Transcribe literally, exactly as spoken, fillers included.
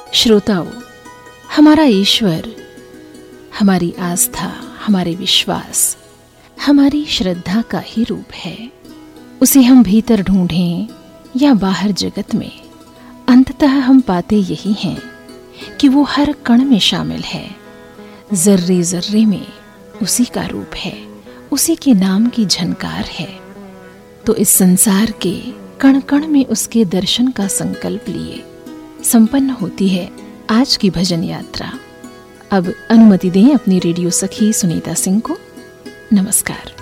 श्रोताओं, हमारा ईश्वर हमारी आस्था, हमारे विश्वास, हमारी श्रद्धा का ही रूप है। उसे हम भीतर ढूंढें या बाहर जगत में, अंततः हम पाते यही हैं कि वो हर कण में शामिल है, जर्रे जर्रे में उसी का रूप है, उसी के नाम की झनकार है। तो इस संसार के कण कण में उसके दर्शन का संकल्प लिए संपन्न होती है आज की भजन यात्रा। अब अनुमति दें अपनी रेडियो सखी सुनीता सिंह को। नमस्कार।